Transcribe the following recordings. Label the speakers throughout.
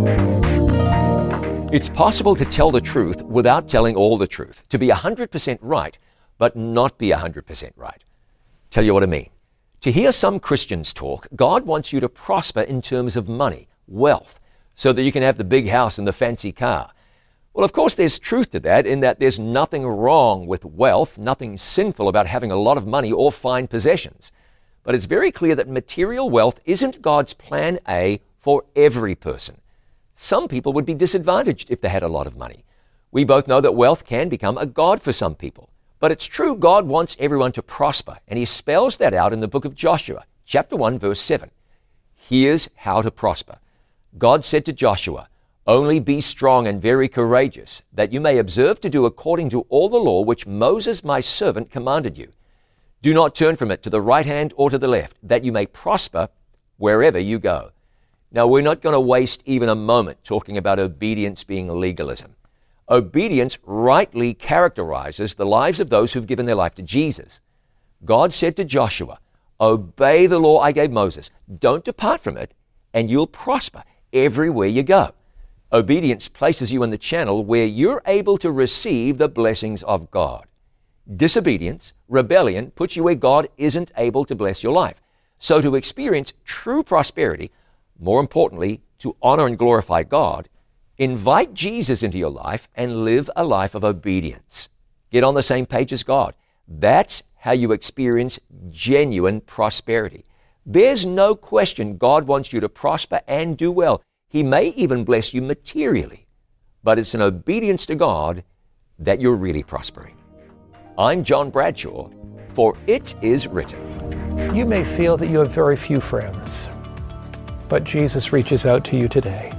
Speaker 1: It's possible to tell the truth without telling all the truth, to be 100% right, but not be 100% right. Tell you what I mean. To hear some Christians talk, God wants you to prosper in terms of money, wealth, so that you can have the big house and the fancy car. Well, of course, there's truth to that in that there's nothing wrong with wealth, nothing sinful about having a lot of money or fine possessions. But it's very clear that material wealth isn't God's plan A for every person. Some people would be disadvantaged if they had a lot of money. We both know that wealth can become a god for some people. But it's true God wants everyone to prosper, and he spells that out in the book of Joshua, chapter 1, verse 7. Here's how to prosper. God said to Joshua, "Only be strong and very courageous, that you may observe to do according to all the law which Moses my servant commanded you. Do not turn from it to the right hand or to the left, that you may prosper wherever you go." Now, we're not going to waste even a moment talking about obedience being legalism. Obedience rightly characterizes the lives of those who've given their life to Jesus. God said to Joshua, "Obey the law I gave Moses. Don't depart from it, and you'll prosper everywhere you go." Obedience places you in the channel where you're able to receive the blessings of God. Disobedience, rebellion, puts you where God isn't able to bless your life. So to experience true prosperity, more importantly, to honor and glorify God, invite Jesus into your life and live a life of obedience. Get on the same page as God. That's how you experience genuine prosperity. There's no question God wants you to prosper and do well. He may even bless you materially, but it's in obedience to God that you're really prospering. I'm John Bradshaw, for it is written.
Speaker 2: You may feel that you have very few friends, but Jesus reaches out to you today.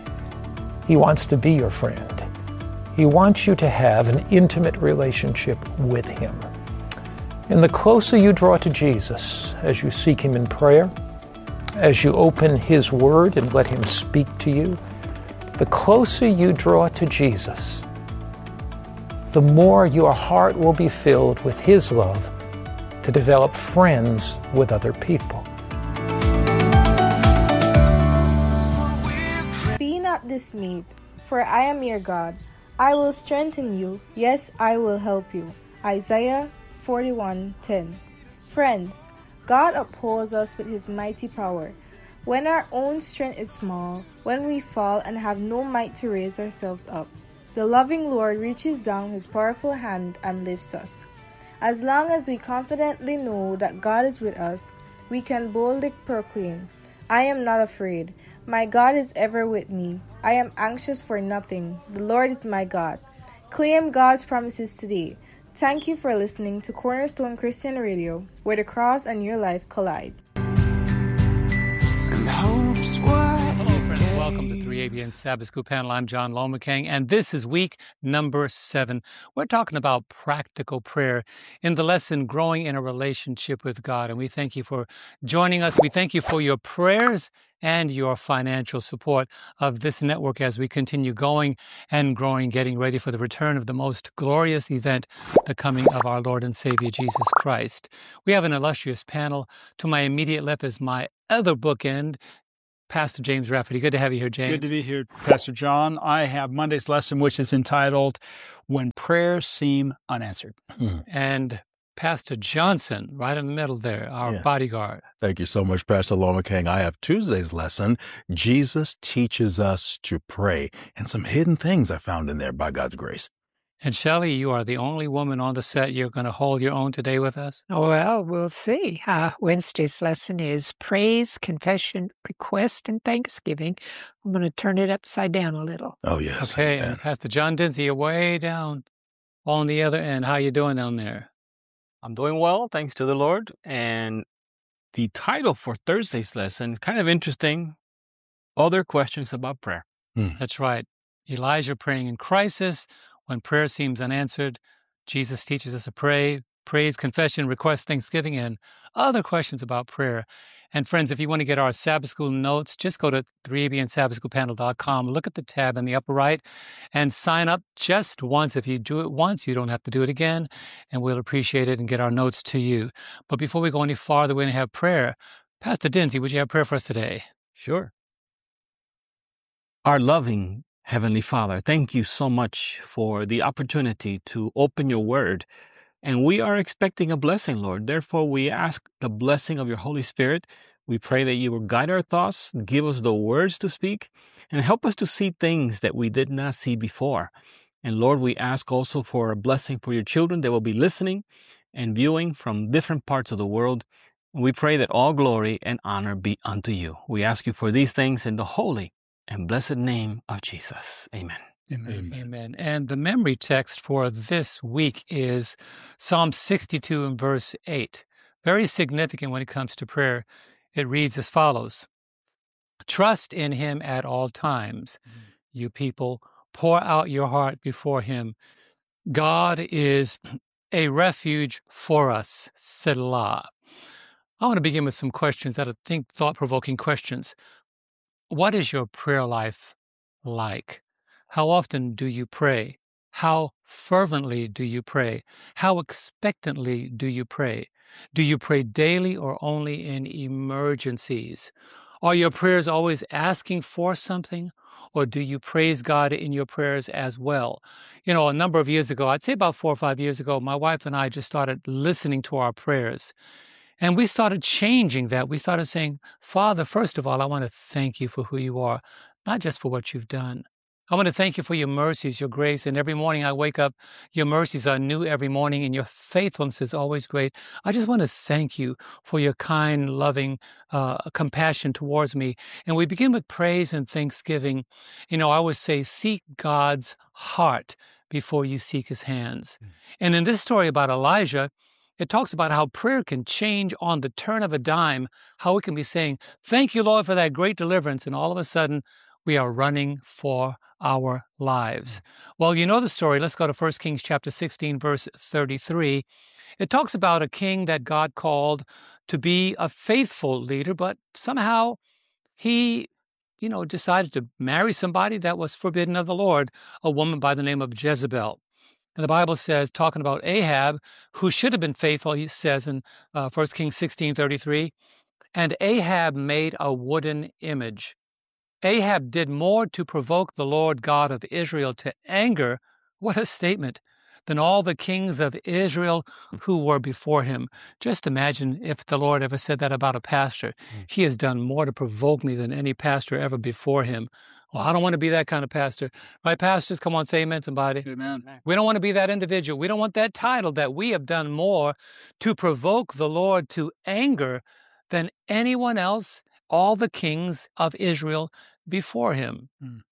Speaker 2: He wants to be your friend. He wants you to have an intimate relationship with Him. And the closer you draw to Jesus as you seek Him in prayer, as you open His Word and let Him speak to you, the closer you draw to Jesus, the more your heart will be filled with His love to develop friends with other people.
Speaker 3: Be not dismayed, for I am your God. I will strengthen you. Yes, I will help you. Isaiah 41:10. Friends, God upholds us with His mighty power. When our own strength is small, when we fall and have no might to raise ourselves up, the loving Lord reaches down His powerful hand and lifts us. As long as we confidently know that God is with us, we can boldly proclaim, "I am not afraid. My God is ever with me. I am anxious for nothing. The Lord is my God." Claim God's promises today. Thank you for listening to Cornerstone Christian Radio, where the cross and your life collide.
Speaker 4: Hello, friends. Welcome to 3ABN Sabbath School Panel. I'm John Lomacang, and this is week number 7. We're talking about practical prayer in the lesson, Growing in a Relationship with God. And we thank you for joining us. We thank you for your prayers and your financial support of this network as we continue going and growing, getting ready for the return of the most glorious event, the coming of our Lord and Savior, Jesus Christ. We have an illustrious panel. To my immediate left is my other bookend, Pastor James Rafferty. Good to have you here, James.
Speaker 5: Good to be here, Pastor John. I have Monday's lesson, which is entitled, When Prayers Seem Unanswered.
Speaker 4: And Pastor Johnson, right in the middle there, our bodyguard.
Speaker 6: Thank you so much, Pastor Lomacang. I have Tuesday's lesson, Jesus Teaches Us to Pray, and some hidden things I found in there by God's grace.
Speaker 4: And Shelley, you are the only woman on the set. You're going to hold your own today with us?
Speaker 7: Well, we'll see. Wednesday's lesson is praise, confession, request, and thanksgiving. I'm going to turn it upside down a little.
Speaker 6: Oh, yes.
Speaker 4: Okay,
Speaker 6: Amen.
Speaker 4: and Pastor John Dinsey, you're way down on the other end. How you doing down there?
Speaker 8: I'm doing well, thanks to the Lord. And the title for Thursday's lesson is kind of interesting. Other questions about prayer.
Speaker 4: That's right. Elijah praying in crisis. When prayer seems unanswered, Jesus teaches us to pray, praise, confession, request, thanksgiving, and other questions about prayer. And friends, if you want to get our Sabbath School notes, just go to 3abnsabbathschoolpanel.com, look at the tab in the upper right, and sign up just once. If you do it once, you don't have to do it again, and we'll appreciate it and get our notes to you. But before we go any farther, we're going to have prayer. Pastor Dinsey, would you have prayer for us today?
Speaker 8: Sure. Our loving Heavenly Father, thank you so much for the opportunity to open your word. And we are expecting a blessing, Lord. Therefore, we ask the blessing of your Holy Spirit. We pray that you will guide our thoughts, give us the words to speak, and help us to see things that we did not see before. And Lord, we ask also for a blessing for your children that will be listening and viewing from different parts of the world. And we pray that all glory and honor be unto you. We ask you for these things in the holy and blessed name of Jesus. Amen.
Speaker 5: Amen.
Speaker 4: Amen. And the memory text for this week is Psalm 62 and verse 8. Very significant when it comes to prayer. It reads as follows: Trust in him at all times, you people. Pour out your heart before him. God is a refuge for us, Selah. I want to begin with some questions that I think thought-provoking questions. What is your prayer life like? How often do you pray? How fervently do you pray? How expectantly do you pray? Do you pray daily or only in emergencies? Are your prayers always asking for something, or do you praise God in your prayers as well? You know, a number of years ago, I'd say about 4 or 5 years ago, my wife and I just started listening to our prayers. And we started changing that. We started saying, Father, first of all, I want to thank you for who you are, not just for what you've done. I want to thank you for your mercies, your grace. And every morning I wake up, your mercies are new every morning, and your faithfulness is always great. I just want to thank you for your kind, loving compassion towards me. And we begin with praise and thanksgiving. You know, I always say, seek God's heart before you seek his hands. And in this story about Elijah, it talks about how prayer can change on the turn of a dime, how we can be saying, thank you, Lord, for that great deliverance. And all of a sudden, we are running for our lives. Well, you know the story. Let's go to 1 Kings chapter 16, verse 33. It talks about a king that God called to be a faithful leader, but somehow he, decided to marry somebody that was forbidden of the Lord, a woman by the name of Jezebel. And the Bible says, talking about Ahab, who should have been faithful, he says in 1 Kings 16:33, and Ahab made a wooden image. Ahab did more to provoke the Lord God of Israel to anger, what a statement, than all the kings of Israel who were before him. Just imagine if the Lord ever said that about a pastor. He has done more to provoke me than any pastor ever before him. Well, I don't want to be that kind of pastor. Right, pastors? Come on, say amen, somebody.
Speaker 5: Amen.
Speaker 4: We don't want to be that individual. We don't want that title that we have done more to provoke the Lord to anger than anyone else, all the kings of Israel before him.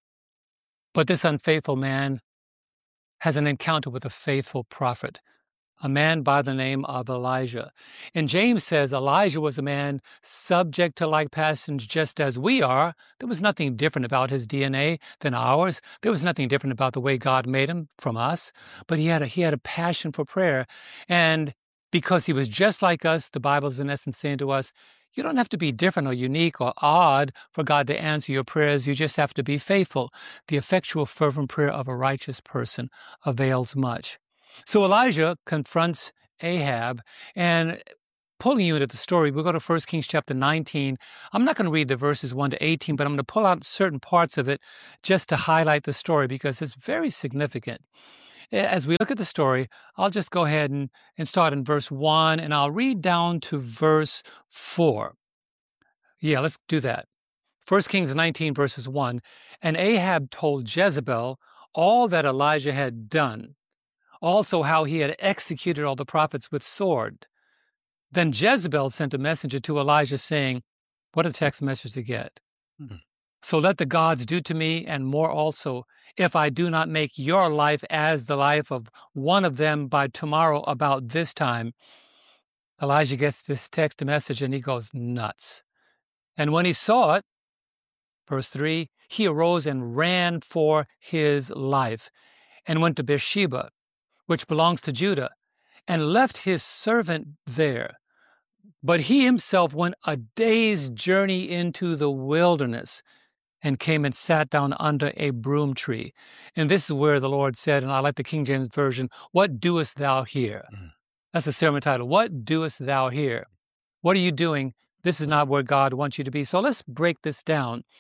Speaker 4: But this unfaithful man has an encounter with a faithful prophet, a man by the name of Elijah. And James says Elijah was a man subject to like passions just as we are. There was nothing different about his DNA than ours. There was nothing different about the way God made him from us. But he had a passion for prayer. And because he was just like us, the Bible is in essence saying to us, you don't have to be different or unique or odd for God to answer your prayers. You just have to be faithful. The effectual, fervent prayer of a righteous person avails much. So Elijah confronts Ahab, and pulling you into the story, we'll go to 1 Kings chapter 19. I'm not going to read the verses 1 to 18, but I'm going to pull out certain parts of it just to highlight the story because it's very significant. As we look at the story, I'll just go ahead and start in verse 1, and I'll read down to verse 4. Yeah, let's do that. 1 Kings 19, verses 1. And Ahab told Jezebel all that Elijah had done, also how he had executed all the prophets with sword. Then Jezebel sent a messenger to Elijah saying, what a text message to get. So let the gods do to me and more also, if I do not make your life as the life of one of them by tomorrow about this time. Elijah gets this text message and he goes nuts. And when he saw it, verse 3, he arose and ran for his life and went to Beersheba, which belongs to Judah, and left his servant there. But he himself went a day's journey into the wilderness and came and sat down under a broom tree. And this is where the Lord said, and I like the King James Version, what doest thou here? That's the sermon title. What doest thou here? What are you doing? This is not where God wants you to be. So let's break this down.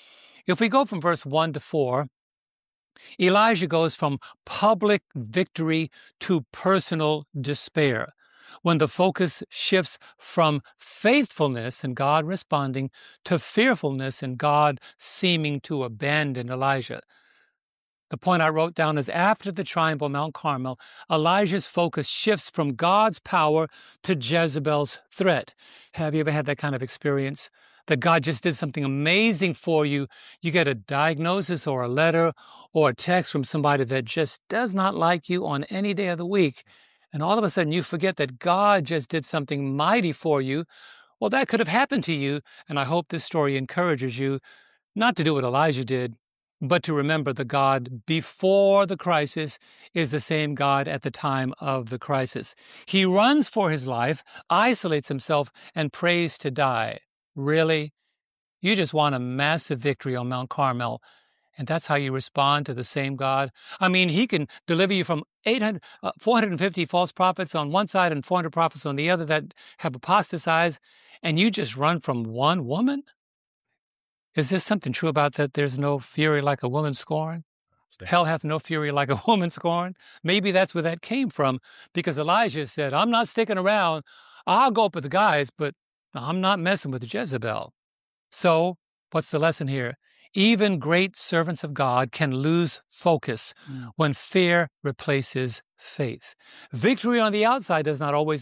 Speaker 4: If we go from verse 1 to 4, Elijah goes from public victory to personal despair, when the focus shifts from faithfulness and God responding to fearfulness and God seeming to abandon Elijah. The point I wrote down is after the triumph of Mount Carmel, Elijah's focus shifts from God's power to Jezebel's threat. Have you ever had that kind of experience? That God just did something amazing for you. You get a diagnosis or a letter or a text from somebody that just does not like you on any day of the week. And all of a sudden you forget that God just did something mighty for you. Well, that could have happened to you. And I hope this story encourages you not to do what Elijah did, but to remember the God before the crisis is the same God at the time of the crisis. He runs for his life, isolates himself, and prays to die. Really? You just want a massive victory on Mount Carmel, and that's how you respond to the same God? I mean, he can deliver you from 450 false prophets on one side and 400 prophets on the other that have apostatized, and you just run from one woman? Is there something true about that? There's no fury like a woman scorned? Hell hath no fury like a woman scorned? Maybe that's where that came from, because Elijah said, I'm not sticking around. I'll go up with the guys, but I'm not messing with Jezebel. So, what's the lesson here? Even great servants of God can lose focus when fear replaces faith. Victory on the outside does not always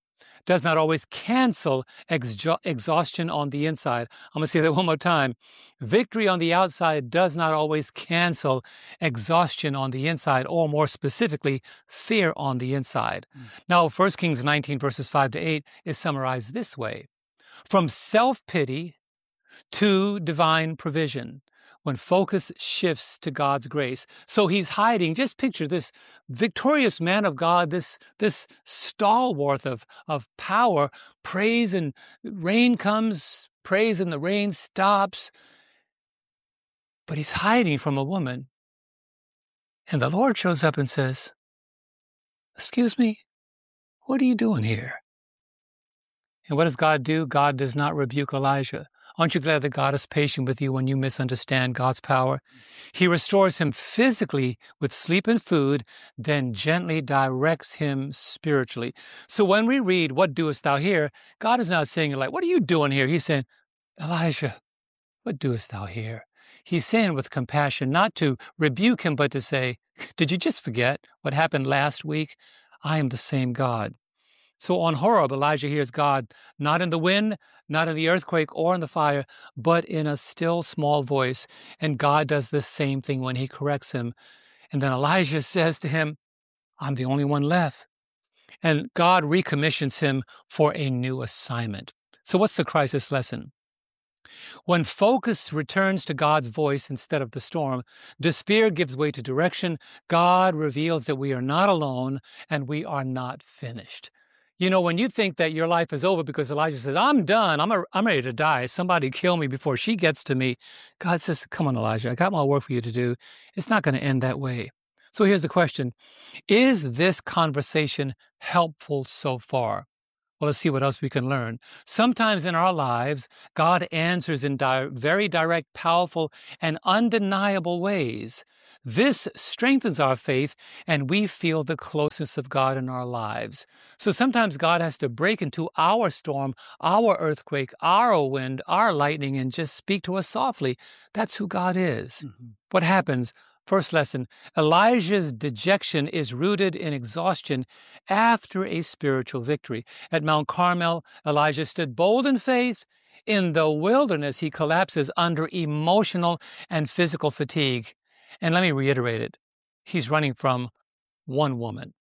Speaker 4: cancel exhaustion on the inside. I'm going to say that one more time. Victory on the outside does not always cancel exhaustion on the inside, or more specifically, fear on the inside. Now, 1 Kings 19, verses 5 to 8 is summarized this way. From self-pity to divine provision, when focus shifts to God's grace. So he's hiding. Just picture this victorious man of God, this stalwart of power, prays and rain comes, prays and the rain stops. But he's hiding from a woman. And the Lord shows up and says, excuse me, what are you doing here? And what does God do? God does not rebuke Elijah. Aren't you glad that God is patient with you when you misunderstand God's power? He restores him physically with sleep and food, then gently directs him spiritually. So when we read, what doest thou here? God is not saying like, what are you doing here? He's saying, Elijah, what doest thou here? He's saying with compassion, not to rebuke him, but to say, did you just forget what happened last week? I am the same God. So on Horeb, Elijah hears God not in the wind, not in the earthquake or in the fire, but in a still small voice. And God does the same thing when he corrects him. And then Elijah says to him, I'm the only one left. And God recommissions him for a new assignment. So what's the crisis lesson? When focus returns to God's voice instead of the storm, despair gives way to direction. God reveals that we are not alone and we are not finished. You know, when you think that your life is over because Elijah says, I'm done, I'm ready to die, somebody kill me before she gets to me, God says, come on, Elijah, I got more work for you to do. It's not going to end that way. So here's the question. Is this conversation helpful so far? Well, let's see what else we can learn. Sometimes in our lives, God answers in very direct, powerful, and undeniable ways. This strengthens our faith, and we feel the closeness of God in our lives. So sometimes God has to break into our storm, our earthquake, our wind, our lightning, and just speak to us softly. That's who God is. What happens? First lesson, Elijah's dejection is rooted in exhaustion after a spiritual victory. At Mount Carmel, Elijah stood bold in faith. In the wilderness, he collapses under emotional and physical fatigue. And let me reiterate it. He's running from one woman.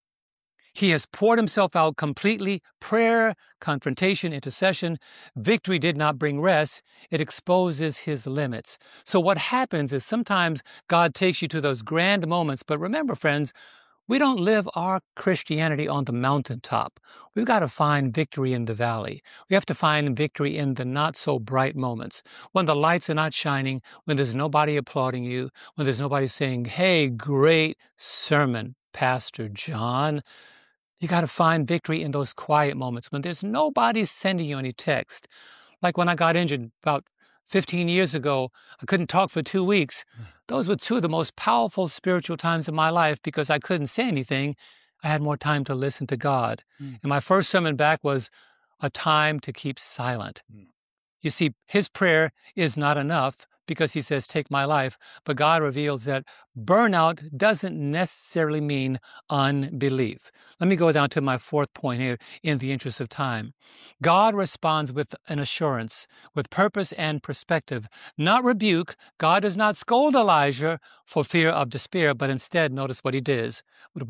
Speaker 4: He has poured himself out completely. Prayer, confrontation, intercession. Victory did not bring rest. It exposes his limits. So what happens is sometimes God takes you to those grand moments. But remember, friends, we don't live our Christianity on the mountaintop. We've got to find victory in the valley. We have to find victory in the not so bright moments. When the lights are not shining, when there's nobody applauding you, when there's nobody saying, hey, great sermon, Pastor John. You got to find victory in those quiet moments when there's nobody sending you any text. Like when I got injured about 15 years ago, I couldn't talk for 2 weeks. Those were two of the most powerful spiritual times of my life because I couldn't say anything. I had more time to listen to God. And my first sermon back was a time to keep silent. You see, his prayer is not enough because he says, take my life. But God reveals that burnout doesn't necessarily mean unbelief. Let me go down to my fourth point here in the interest of time. God responds with an assurance, with purpose and perspective, not rebuke. God does not scold Elijah for fear of despair, but instead, notice what he does.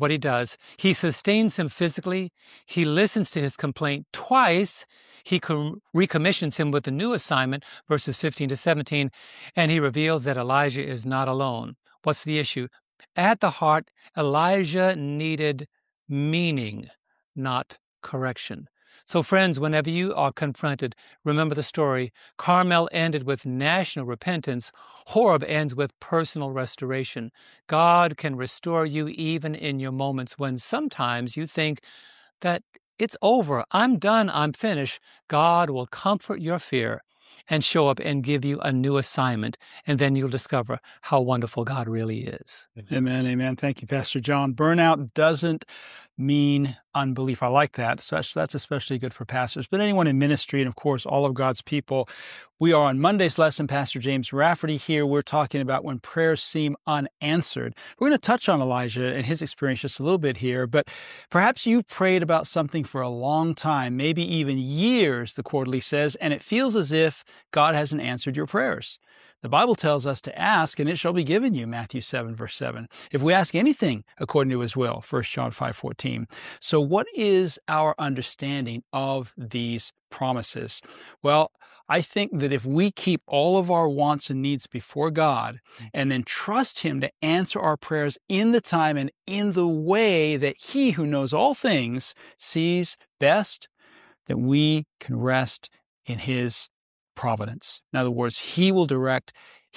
Speaker 4: He sustains him physically. He listens to his complaint twice. He recommissions him with a new assignment, verses 15 to 17, and he reveals that Elijah is not alone. What's the issue? At the heart, Elijah needed meaning, not correction. So friends, whenever you are confronted, remember the story. Carmel ended with national repentance. Horeb ends with personal restoration. God can restore you even in your moments when sometimes you think that it's over, I'm done, I'm finished. God will comfort your fear and show up and give you a new assignment, and then you'll discover how wonderful God really is.
Speaker 5: Amen, amen. Thank you, Pastor John. Burnout doesn't mean unbelief. I like that. So that's especially good for pastors, but anyone in ministry and, of course, all of God's people. We are on Monday's lesson. Pastor James Rafferty here. We're talking about when prayers seem unanswered. We're going to touch on Elijah and his experience just a little bit here, but perhaps you've prayed about something for a long time, maybe even years, the quarterly says, and it feels as if God hasn't answered your prayers. The Bible tells us to ask, and it shall be given you, Matthew 7, verse 7. If we ask anything according to his will, 1 John 5:14. So what is our understanding of these promises? Well, I think that if we keep all of our wants and needs before God and then trust him to answer our prayers in the time and in the way that he who knows all things sees best, that we can rest in his providence. In other words, he will direct,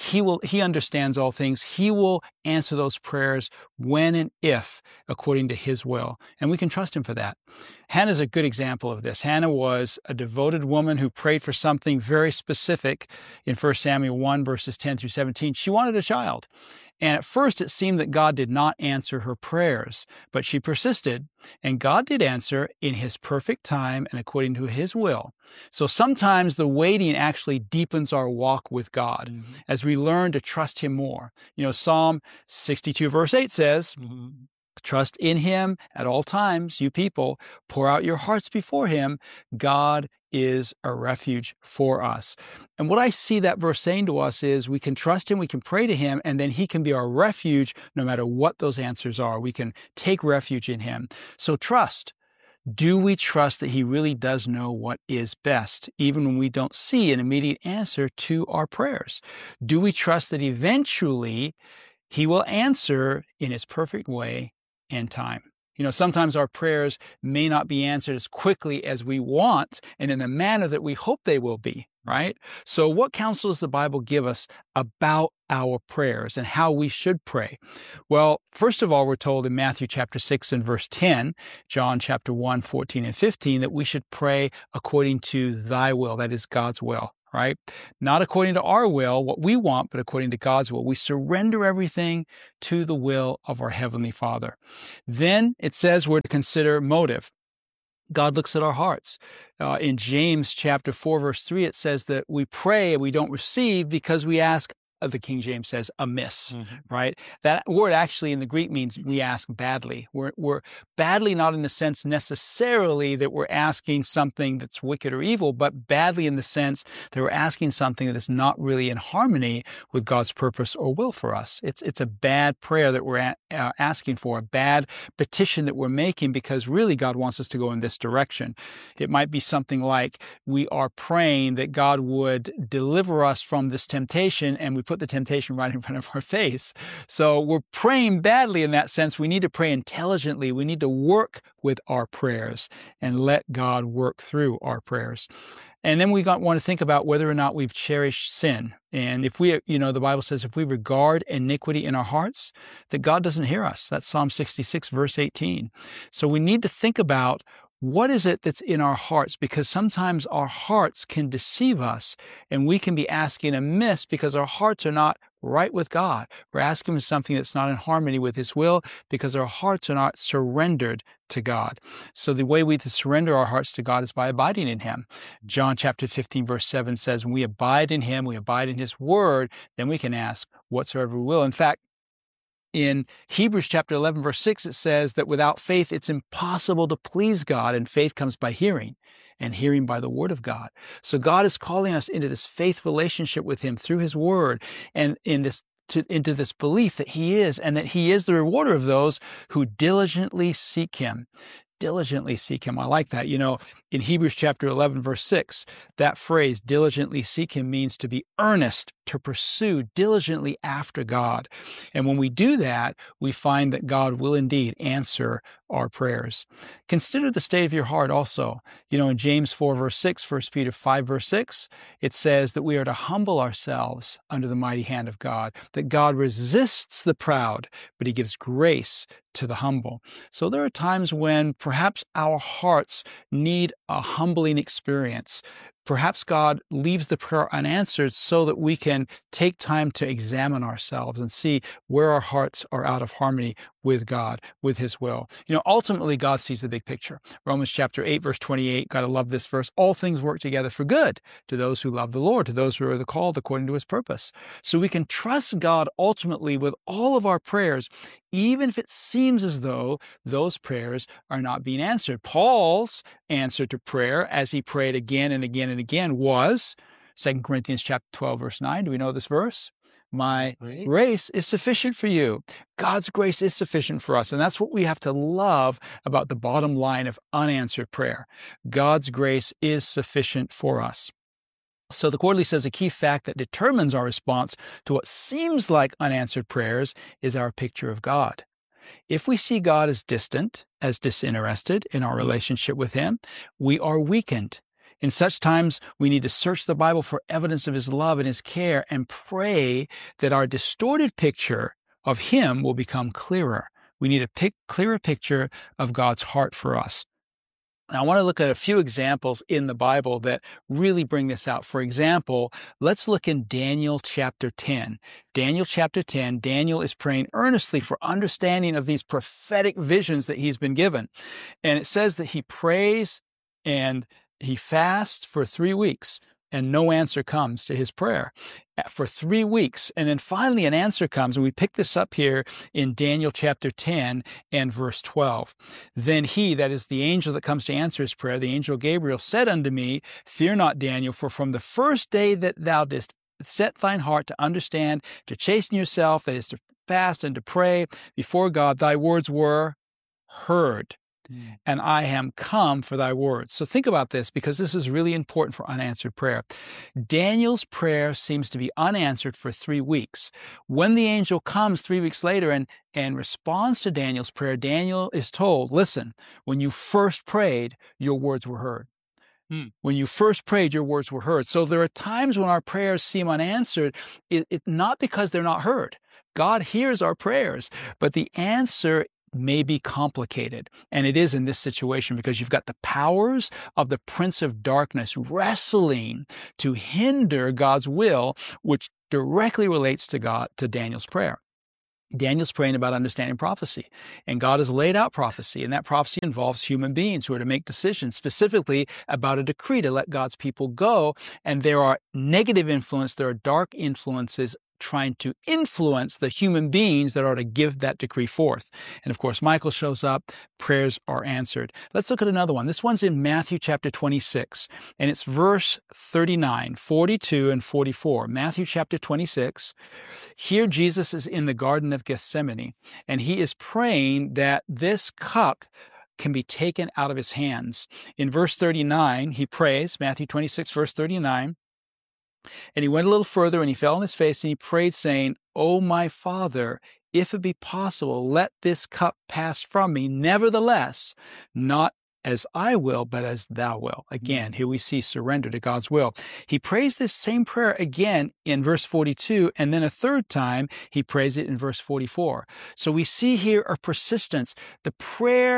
Speaker 5: he understands all things. He will answer those prayers when and if according to his will. And we can trust him for that. Hannah's a good example of this. Hannah was a devoted woman who prayed for something very specific in 1 Samuel 1, verses 10 through 17. She wanted a child. And at first it seemed that God did not answer her prayers, but she persisted, and God did answer in his perfect time and according to his will. So sometimes the waiting actually deepens our walk with God as we learn to trust him more. You know, Psalm 62 verse 8 says, trust in him at all times, you people. Pour out your hearts before him. God is a refuge for us. And what I see that verse saying to us is we can trust him, we can pray to him, and then he can be our refuge no matter what those answers are. We can take refuge in him. So trust. Do we trust that he really does know what is best, even when we don't see an immediate answer to our prayers? Do we trust that eventually he will answer in his perfect way and time? You know, sometimes our prayers may not be answered as quickly as we want and in the manner that we hope they will be, right? So what counsel does the Bible give us about our prayers and how we should pray? Well, first of all, we're told in Matthew chapter 6 and verse 10, John chapter 1, 14 and 15, that we should pray according to thy will, that is God's will. Right? Not according to our will, what we want, but according to God's will. We surrender everything to the will of our Heavenly Father. Then it says we're to consider motive. God looks at our hearts. In James chapter 4, verse 3, it says that we pray and we don't receive because we ask, the King James says, amiss, right? That word actually in the Greek means we ask badly. We're badly not in the sense necessarily that we're asking something that's wicked or evil, but badly in the sense that we're asking something that is not really in harmony with God's purpose or will for us. It's a bad prayer that we're asking for, a bad petition that we're making because really God wants us to go in this direction. It might be something like we are praying that God would deliver us from this temptation, and we put the temptation right in front of our face. So we're praying badly in that sense. We need to pray intelligently. We need to work with our prayers and let God work through our prayers. And then we want to think about whether or not we've cherished sin. And if we, the Bible says if we regard iniquity in our hearts, that God doesn't hear us. That's Psalm 66, verse 18. So we need to think about What is it that's in our hearts? Because sometimes our hearts can deceive us, and we can be asking amiss because our hearts are not right with God. We're asking for something that's not in harmony with His will because our hearts are not surrendered to God. So the way we surrender our hearts to God is by abiding in Him. John chapter 15, verse 7 says, when we abide in Him, we abide in His word, then we can ask whatsoever we will. In fact, in Hebrews chapter 11, verse 6, it says that without faith, it's impossible to please God, and faith comes by hearing, and hearing by the word of God. So God is calling us into this faith relationship with Him through His word, and into this belief that He is, and that He is the rewarder of those who diligently seek Him. Diligently seek Him. I like that. You know, in Hebrews chapter 11, verse 6, that phrase, diligently seek Him, means to be earnest, to pursue diligently after God. And when we do that, we find that God will indeed answer our prayers. Consider the state of your heart also. You know, in James 4, verse 6, 1 Peter 5, verse 6, it says that we are to humble ourselves under the mighty hand of God, that God resists the proud, but He gives grace to the humble. So there are times when perhaps our hearts need a humbling experience. Perhaps God leaves the prayer unanswered so that we can take time to examine ourselves and see where our hearts are out of harmony with God, with His will. You know, ultimately, God sees the big picture. Romans chapter 8, verse 28, gotta love this verse. All things work together for good to those who love the Lord, to those who are called according to His purpose. So we can trust God ultimately with all of our prayers, even if it seems as though those prayers are not being answered. Paul's answer to prayer, as he prayed again and again and again, was 2 Corinthians chapter 12, verse 9. Do we know this verse? My grace is sufficient for you. God's grace is sufficient for us. And that's what we have to love about the bottom line of unanswered prayer. God's grace is sufficient for us. So the Quarterly says a key fact that determines our response to what seems like unanswered prayers is our picture of God. If we see God as distant, as disinterested in our relationship with Him, we are weakened. In such times, we need to search the Bible for evidence of His love and His care and pray that our distorted picture of Him will become clearer. We need a clearer picture of God's heart for us. Now, I want to look at a few examples in the Bible that really bring this out. For example, let's look in Daniel chapter 10. Daniel chapter 10, Daniel is praying earnestly for understanding of these prophetic visions that he's been given. And it says that he prays and he fasts for 3 weeks, and no answer comes to his prayer for 3 weeks. And then finally an answer comes, and we pick this up here in Daniel chapter 10 and verse 12. Then he, that is the angel that comes to answer his prayer, the angel Gabriel, said unto me, Fear not, Daniel, for from the first day that thou didst set thine heart to understand, to chasten yourself, that is to fast and to pray before God, thy words were heard. And I am come for thy words. So think about this, because this is really important for unanswered prayer. Daniel's prayer seems to be unanswered for 3 weeks. When the angel comes 3 weeks later and responds to Daniel's prayer, Daniel is told, listen, when you first prayed, your words were heard. When you first prayed, your words were heard. So there are times when our prayers seem unanswered, not because they're not heard. God hears our prayers, but the answer may be complicated. And it is in this situation, because you've got the powers of the Prince of Darkness wrestling to hinder God's will, which directly relates to Daniel's prayer. Daniel's praying about understanding prophecy, and God has laid out prophecy, and that prophecy involves human beings who are to make decisions, specifically about a decree to let God's people go. And there are negative influence, there are dark influences trying to influence the human beings that are to give that decree forth. And of course, Michael shows up, prayers are answered. Let's look at another one. This one's in Matthew chapter 26, and it's verse 39, 42, and 44. Matthew chapter 26. Here Jesus is in the Garden of Gethsemane, and he is praying that this cup can be taken out of his hands. In verse 39, he prays, Matthew 26, verse 39, and he went a little further, and he fell on his face, and he prayed, saying, O my Father, if it be possible, let this cup pass from me. Nevertheless, not as I will, but as thou wilt. Again, here we see surrender to God's will. He prays this same prayer again in verse 42, and then a third time he prays it in verse 44. So we see here a persistence. The prayer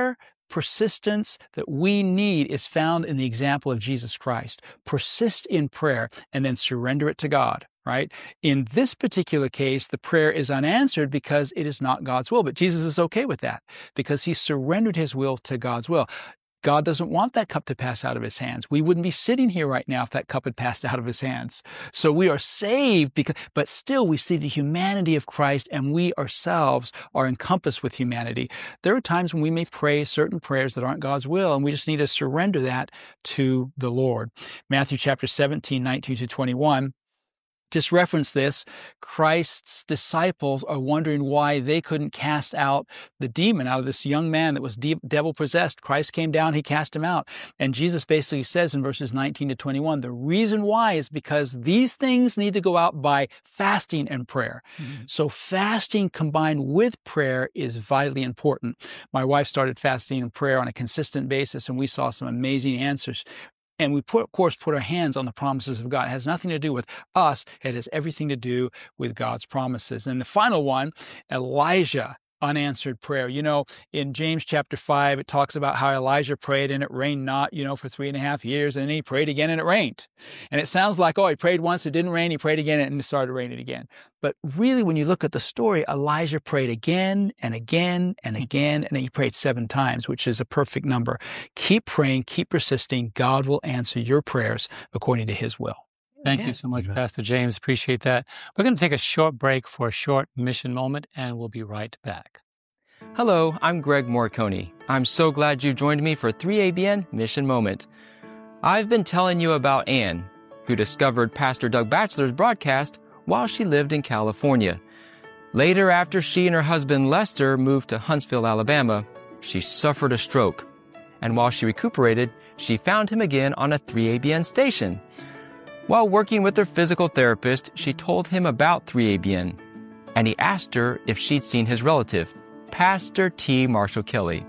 Speaker 5: persistence that we need is found in the example of Jesus Christ. Persist in prayer and then surrender it to God, right? In this particular case, the prayer is unanswered because it is not God's will, but Jesus is okay with that because he surrendered his will to God's will. God doesn't want that cup to pass out of his hands. We wouldn't be sitting here right now if that cup had passed out of his hands. So we are saved, but still we see the humanity of Christ, and we ourselves are encompassed with humanity. There are times when we may pray certain prayers that aren't God's will, and we just need to surrender that to the Lord. Matthew chapter 17, 19 to 21. Just reference this. Christ's disciples are wondering why they couldn't cast out the demon out of this young man that was devil possessed. Christ came down, he cast him out. And Jesus basically says in verses 19 to 21, the reason why is because these things need to go out by fasting and prayer. Mm-hmm. So fasting combined with prayer is vitally important. My wife started fasting and prayer on a consistent basis, and we saw some amazing answers. And we, of course, put our hands on the promises of God. It has nothing to do with us. It has everything to do with God's promises. And the final one, Elijah, unanswered prayer. You know, in James chapter 5, it talks about how Elijah prayed and it rained not, for 3.5 years. And then he prayed again and it rained. And it sounds like, he prayed once, it didn't rain. He prayed again and it started raining again. But really, when you look at the story, Elijah prayed again and again and again, and he prayed 7 times, which is a perfect number. Keep praying, keep persisting. God will answer your prayers according to his will.
Speaker 4: Thank you so much, Pastor James. Appreciate that. We're going to take a short break for a short mission moment, and we'll be right back.
Speaker 9: Hello, I'm Greg Morcone. I'm so glad you joined me for 3ABN Mission Moment. I've been telling you about Ann, who discovered Pastor Doug Batchelor's broadcast while she lived in California. Later, after she and her husband Lester moved to Huntsville, Alabama, she suffered a stroke. And while she recuperated, she found him again on a 3ABN station. While working with her physical therapist, she told him about 3ABN, and he asked her if she'd seen his relative, Pastor T. Marshall Kelly.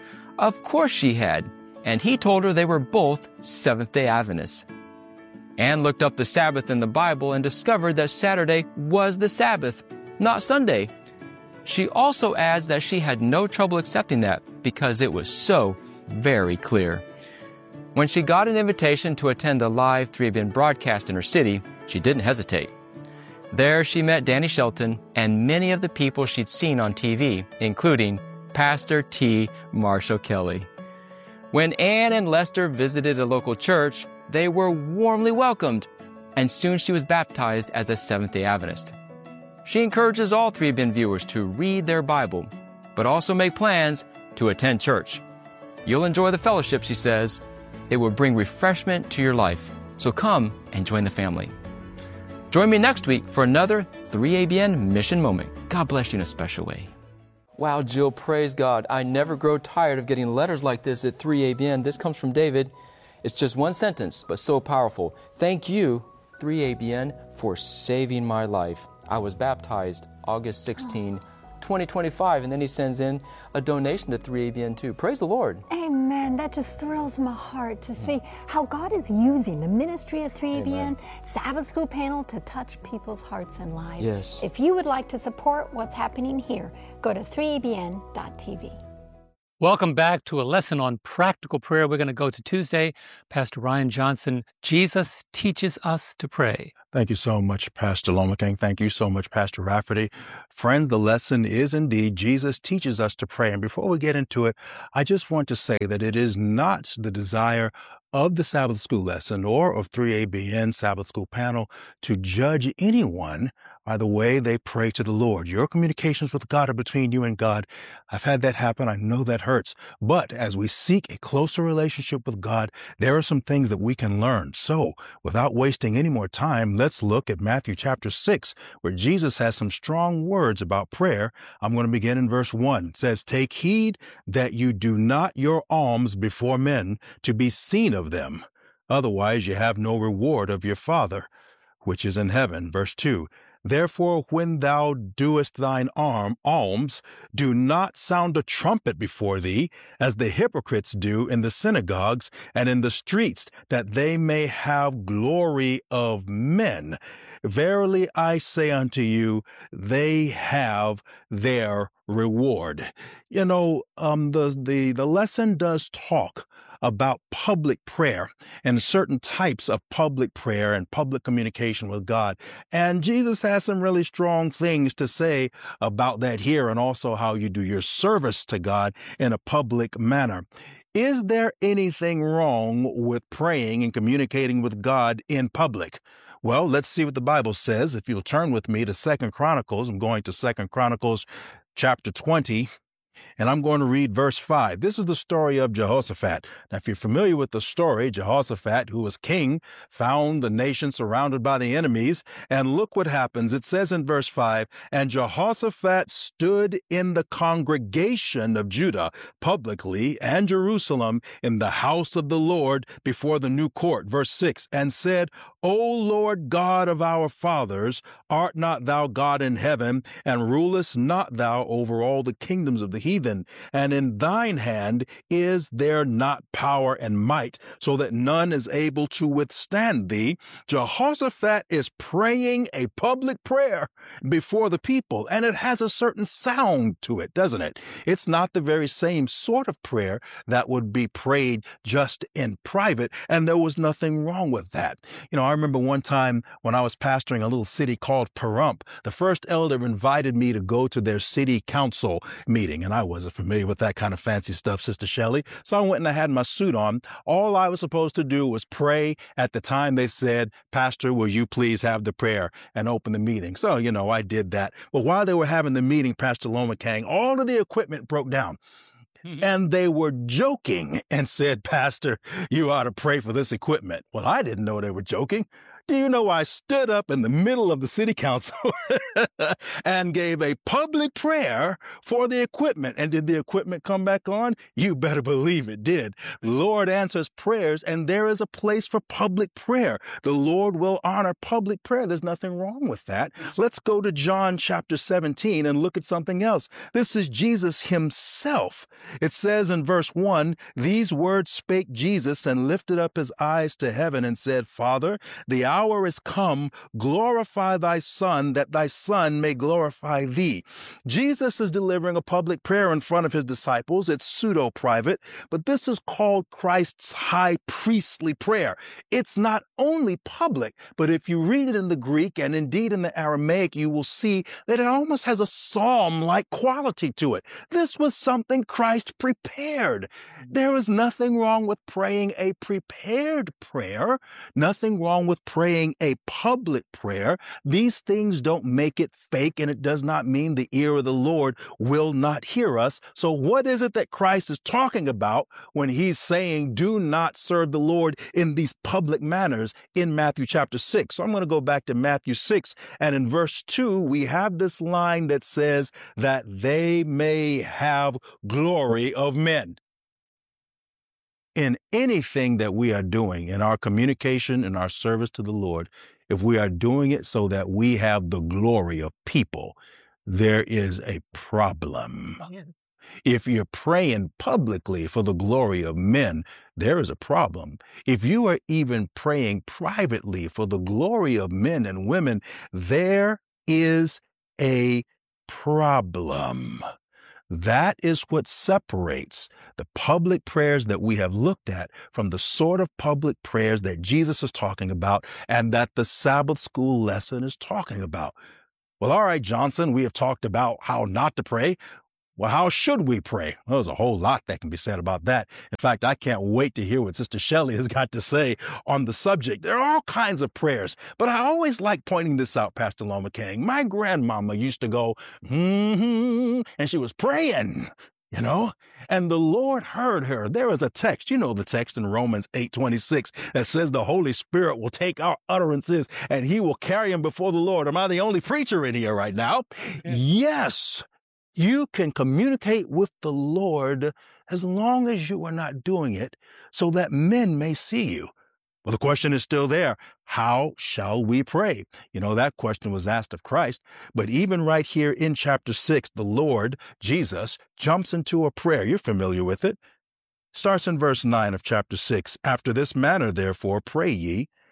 Speaker 9: Of course she had, and he told her they were both Seventh-day Adventists. Ann looked up the Sabbath in the Bible and discovered that Saturday was the Sabbath, not Sunday. She also adds that she had no trouble accepting that because it was so very clear. When she got an invitation to attend a live 3ABN broadcast in her city, she didn't hesitate. There she met Danny Shelton and many of the people she'd seen on TV, including Pastor T. Marshall Kelly. When Ann and Lester visited a local church, they were warmly welcomed, and soon she was baptized as a Seventh-day Adventist. She encourages all 3ABN viewers to read their Bible, but also make plans to attend church. You'll enjoy the fellowship, she says. It will bring refreshment to your life, so come and join the family. Join me next week for another 3ABN Mission Moment. God bless you in a special way. Wow, Jill, praise God. I never grow tired of getting letters like this at 3ABN. This comes from David. It's just one sentence, but so powerful. Thank you, 3ABN, for saving my life. I was baptized August 16, 2025, and then he sends in a donation to 3ABN too. Praise the Lord.
Speaker 10: Amen. That just thrills my heart to see how God is using the ministry of 3ABN, Sabbath School Panel to touch people's hearts and lives.
Speaker 9: Yes.
Speaker 10: If you would like to support what's happening here, go to 3abn.tv.
Speaker 4: Welcome back to a lesson on practical prayer. We're going to go to Tuesday. Pastor Ryan Johnson, Jesus teaches us to pray.
Speaker 6: Thank you so much, Pastor Lomaking. Thank you so much, Pastor Rafferty. Friends, the lesson is indeed Jesus teaches us to pray. And before we get into it, I just want to say that it is not the desire of the Sabbath School lesson or of 3ABN Sabbath School Panel to judge anyone by the way they pray to the Lord. Your communications with God are between you and God. I've had that happen. I know that hurts. But as we seek a closer relationship with God, there are some things that we can learn. So without wasting any more time, let's look at Matthew chapter 6, where Jesus has some strong words about prayer. I'm going to begin in verse 1. It says, "Take heed that you do not your alms before men to be seen of them. Otherwise you have no reward of your Father, which is in heaven." Verse 2, "Therefore, when thou doest thine alms, do not sound a trumpet before thee, as the hypocrites do in the synagogues and in the streets, that they may have glory of men. Verily I say unto you, they have their reward. You know, the lesson does talk about public prayer and certain types of public prayer and public communication with God. And Jesus has some really strong things to say about that here, and also how you do your service to God in a public manner. Is there anything wrong with praying and communicating with God in public? Well, let's see what the Bible says. If you'll turn with me to 2 Chronicles, I'm going to 2 Chronicles chapter 20. And I'm going to read verse 5. This is the story of Jehoshaphat. Now, if you're familiar with the story, Jehoshaphat, who was king, found the nation surrounded by the enemies. And look what happens. It says in verse 5, and Jehoshaphat stood in the congregation of Judah publicly and Jerusalem in the house of the Lord before the new court. Verse 6, and said, O Lord God of our fathers, art not thou God in heaven, and rulest not thou over all the kingdoms of the heathen? And in thine hand is there not power and might, so that none is able to withstand thee? Jehoshaphat is praying a public prayer before the people, and it has a certain sound to it, doesn't it? It's not the very same sort of prayer that would be prayed just in private, and there was nothing wrong with that. You know, I remember one time when I was pastoring a little city called Pahrump, the first elder invited me to go to their city council meeting, and I wasn't familiar with that kind of fancy stuff, Sister Shelley. So I went and I had my suit on. All I was supposed to do was pray at the time they said, Pastor, will you please have the prayer and open the meeting? So, you know, I did that. But while they were having the meeting, Pastor Lomakang, all of the equipment broke down. And they were joking and said, Pastor, you ought to pray for this equipment. Well, I didn't know they were joking. Do you know I stood up in the middle of the city council and gave a public prayer for the equipment? And did the equipment come back on? You better believe it did. The Lord answers prayers, and there is a place for public prayer. The Lord will honor public prayer. There's nothing wrong with that. Let's go to John chapter 17 and look at something else. This is Jesus himself. It says in verse 1, these words spake Jesus and lifted up his eyes to heaven and said, Father, the hour is come, glorify thy Son, that thy Son may glorify thee. Jesus is delivering a public prayer in front of his disciples. It's pseudo-private, but this is called Christ's high priestly prayer. It's not only public, but if you read it in the Greek and indeed in the Aramaic, you will see that it almost has a psalm-like quality to it. This was something Christ prepared. There is nothing wrong with praying a prepared prayer, nothing wrong with praying a public prayer. These things don't make it fake, and it does not mean the ear of the Lord will not hear us. So what is it that Christ is talking about when he's saying, do not serve the Lord in these public manners in Matthew chapter 6? So I'm going to go back to Matthew 6, and in verse 2, we have this line that says that they may have glory of men. In anything that we are doing in our communication and our service to the Lord, if we are doing it so that we have the glory of people, there is a problem. Yeah. If you're praying publicly for the glory of men, there is a problem. If you are even praying privately for the glory of men and women, there is a problem. That is what separates the public prayers that we have looked at from the sort of public prayers that Jesus is talking about and that the Sabbath school lesson is talking about. Well, all right, Johnson, we have talked about how not to pray. Well, how should we pray? Well, there's a whole lot that can be said about that. In fact, I can't wait to hear what Sister Shelley has got to say on the subject. There are all kinds of prayers, but I always like pointing this out, Pastor Lomakang. My grandmama used to go, and she was praying, you know, and the Lord heard her. There is a text, you know, the text in Romans 8:26 that says the Holy Spirit will take our utterances and he will carry them before the Lord. Am I the only preacher in here right now? Yes. You can communicate with the Lord as long as you are not doing it so that men may see you. Well, the question is still there. How shall we pray? You know, that question was asked of Christ. But even right here in chapter 6, the Lord, Jesus, jumps into a prayer. You're familiar with it. Starts in verse 9 of chapter 6. After this manner, therefore, pray ye,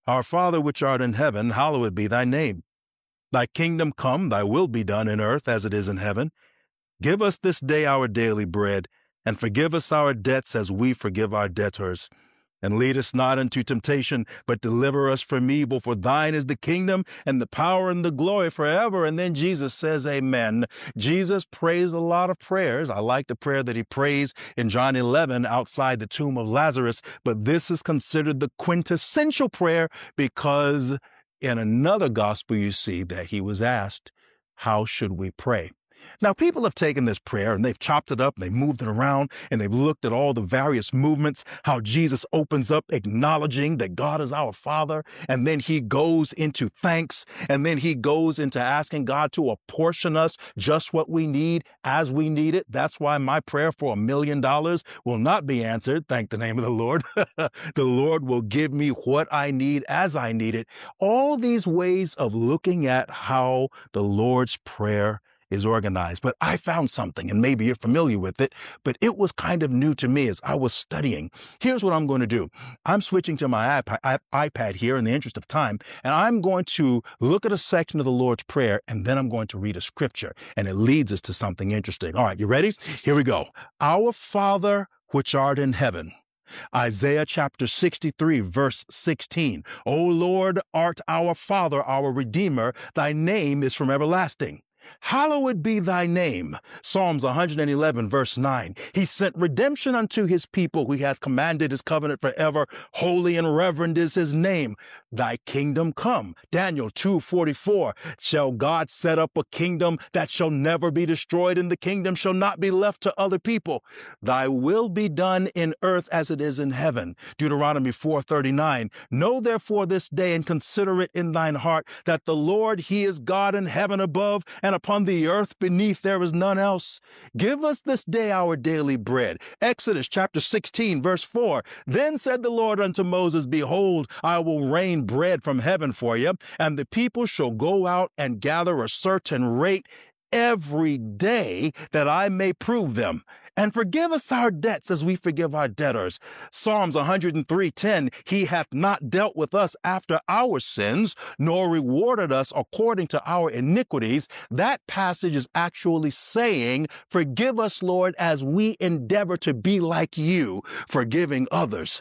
Speaker 6: Our Father which art in heaven, hallowed be thy name. Thy kingdom come, thy will be done in earth as it is in heaven. Give us this day our daily bread, and forgive us our debts as we forgive our debtors. And lead us not into temptation, but deliver us from evil. For thine is the kingdom and the power and the glory forever. And then Jesus says, amen. Jesus prays a lot of prayers. I like the prayer that he prays in John 11 outside the tomb of Lazarus. But this is considered the quintessential prayer because in another gospel you see that he was asked, how should we pray? Now, people have taken this prayer and they've chopped it up and they've moved it around and they've looked at all the various movements, how Jesus opens up acknowledging that God is our Father, and then he goes into thanks, and then he goes into asking God to apportion us just what we need as we need it. That's why my prayer for $1 million will not be answered. Thank the name of the Lord. The Lord will give me what I need as I need it. All these ways of looking at how the Lord's Prayer is organized. But I found something, and maybe you're familiar with it, but it was kind of new to me as I was studying. Here's what I'm going to do. I'm switching to my iPad here in the interest of time, and I'm going to look at a section of the Lord's Prayer, and then I'm going to read a scripture, and it leads us to something interesting. All right, you ready? Here we go. Our Father which art in heaven. Isaiah chapter 63, verse 16. O Lord, art our Father, our Redeemer. Thy name is from everlasting. Hallowed be thy name. Psalms 111, verse 9. He sent redemption unto his people. He hath commanded his covenant forever. Holy and reverend is his name. Thy kingdom come. Daniel 2:44. Shall God set up a kingdom that shall never be destroyed, and the kingdom shall not be left to other people? Thy will be done in earth as it is in heaven. Deuteronomy 4:39. Know therefore this day and consider it in thine heart that the Lord, he is God in heaven above, and upon the earth beneath there is none else. Give us this day our daily bread. Exodus chapter 16, verse 4. Then said the Lord unto Moses, Behold, I will rain bread from heaven for you, and the people shall go out and gather a certain rate every day, that I may prove them. And forgive us our debts as we forgive our debtors. Psalms 103:10, he hath not dealt with us after our sins, nor rewarded us according to our iniquities. That passage is actually saying, forgive us, Lord, as we endeavor to be like you, forgiving others.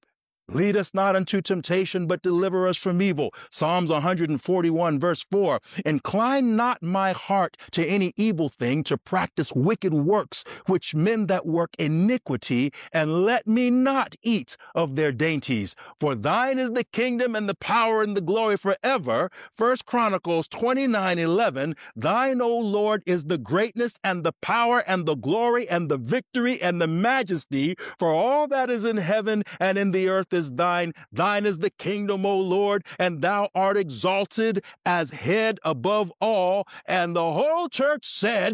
Speaker 6: Lead us not into temptation, but deliver us from evil. Psalms 141, verse 4. Incline not my heart to any evil thing, to practice wicked works, which men that work iniquity, and let me not eat of their dainties. For thine is the kingdom and the power and the glory forever. 1 Chronicles 29:11. Thine, O Lord, is the greatness and the power and the glory and the victory and the majesty, for all that is in heaven and in the earth is thine. Thine is the kingdom, O Lord, and thou art exalted as head above all. And the whole church said,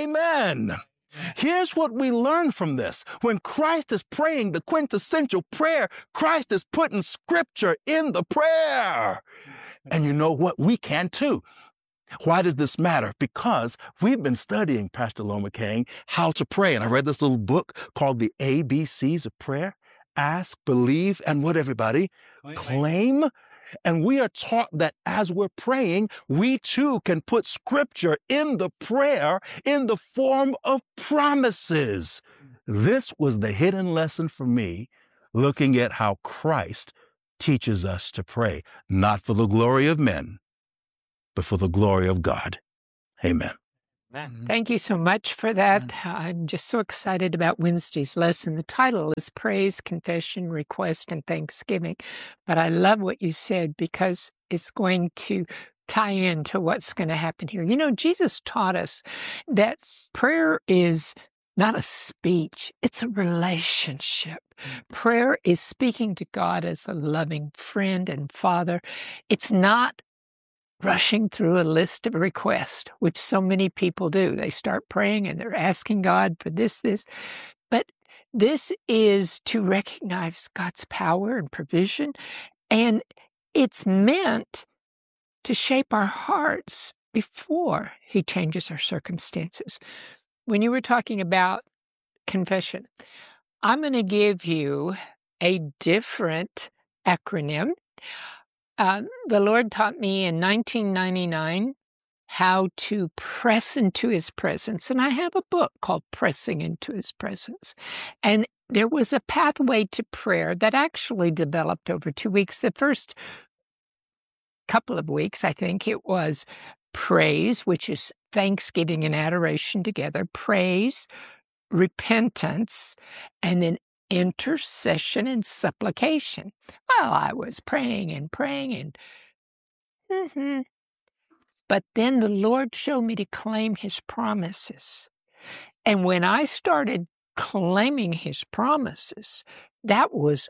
Speaker 6: amen. Here's what we learn from this. When Christ is praying the quintessential prayer, Christ is putting scripture in the prayer. And you know what? We can too. Why does this matter? Because we've been studying, Pastor Loma King, how to pray. And I read this little book called The ABCs of Prayer. Ask, believe, and what, everybody? Claim. And we are taught that as we're praying, we too can put scripture in the prayer in the form of promises. This was the hidden lesson for me, looking at how Christ teaches us to pray, not for the glory of men, but for the glory of God. Amen.
Speaker 7: Thank you so much for that. I'm just so excited about Wednesday's lesson. The title is Praise, Confession, Request, and Thanksgiving. But I love what you said because it's going to tie into what's going to happen here. You know, Jesus taught us that prayer is not a speech, it's a relationship. Prayer is speaking to God as a loving friend and father. It's not rushing through a list of requests, which so many people do. They start praying and they're asking God for this. But this is to recognize God's power and provision, and it's meant to shape our hearts before he changes our circumstances. When you were talking about confession, I'm going to give you a different acronym. The Lord taught me in 1999 how to press into His presence. And I have a book called Pressing into His Presence. And there was a pathway to prayer that actually developed over 2 weeks. The first couple of weeks, I think it was praise, which is thanksgiving and adoration together, praise, repentance, and then intercession and supplication. Well, I was praying and but then the Lord showed me to claim His promises. And when I started claiming His promises, that was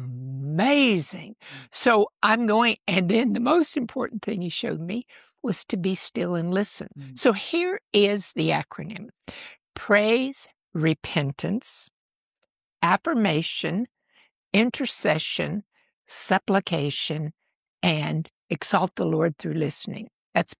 Speaker 7: amazing. So I'm going, and then the most important thing He showed me was to be still and listen. So here is the acronym: praise, repentance, affirmation, intercession, supplication, and exalt the Lord through listening. That's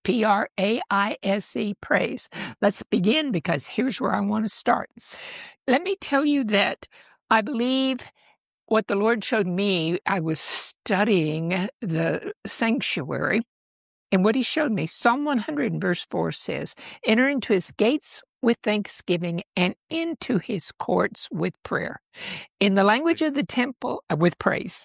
Speaker 7: Praise, praise. Let's begin, because here's where I want to start. Let me tell you that I believe what the Lord showed me. I was studying the sanctuary, and what He showed me, Psalm 100 and verse 4 says, enter into His gates with thanksgiving and into His courts with prayer. In the language of the temple, with praise,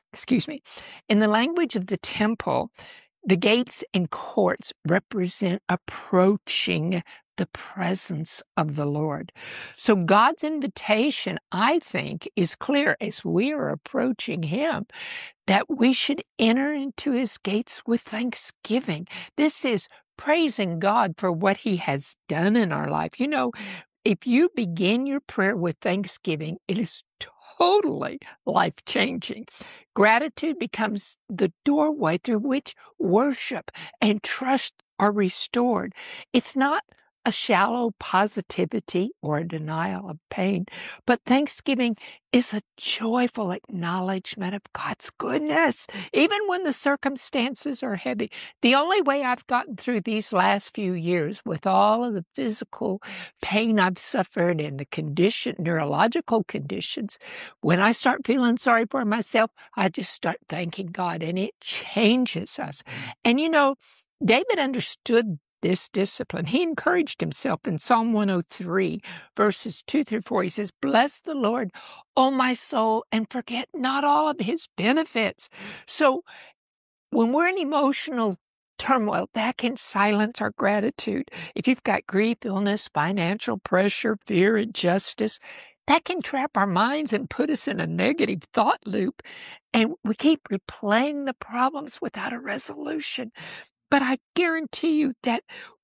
Speaker 7: in the language of the temple, the gates and courts represent approaching the presence of the Lord. So God's invitation, I think, is clear as we are approaching Him, that we should enter into His gates with thanksgiving. This is praising God for what He has done in our life. You know, if you begin your prayer with thanksgiving, it is totally life-changing. Gratitude becomes the doorway through which worship and trust are restored. It's not a shallow positivity or a denial of pain, but thanksgiving is a joyful acknowledgement of God's goodness, even when the circumstances are heavy. The only way I've gotten through these last few years, with all of the physical pain I've suffered and the neurological conditions, when I start feeling sorry for myself, I just start thanking God, and it changes us. And you know, David understood this discipline. He encouraged himself in Psalm 103, verses 2 through 4. He says, bless the Lord, O my soul, and forget not all of His benefits. So when we're in emotional turmoil, that can silence our gratitude. If you've got grief, illness, financial pressure, fear, injustice, that can trap our minds and put us in a negative thought loop. And we keep replaying the problems without a resolution. But I guarantee you that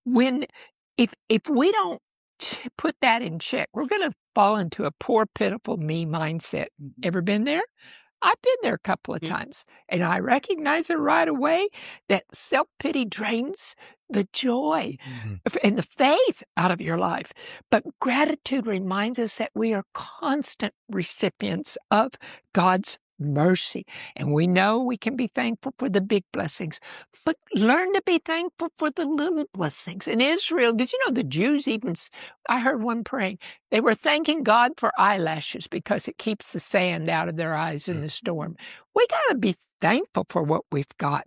Speaker 7: if we don't put that in check, we're going to fall into a poor, pitiful me mindset. Ever been there? I've been there a couple of times, and I recognize it right away that self-pity drains the joy and the faith out of your life. But gratitude reminds us that we are constant recipients of God's mercy. And we know we can be thankful for the big blessings, but learn to be thankful for the little blessings. In Israel, did you know the Jews I heard one praying, they were thanking God for eyelashes because it keeps the sand out of their eyes in the storm. We got to be thankful for what we've got.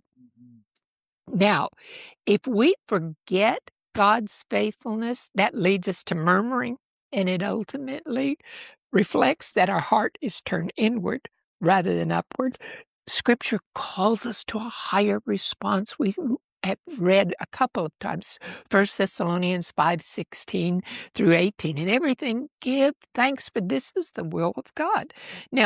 Speaker 7: Now, if we forget God's faithfulness, that leads us to murmuring, and it ultimately reflects that our heart is turned inward rather than upward. Scripture calls us to a higher response. We have read a couple of times, 1 Thessalonians 5:16 through 18, and everything give thanks, for this is the will of God. Now,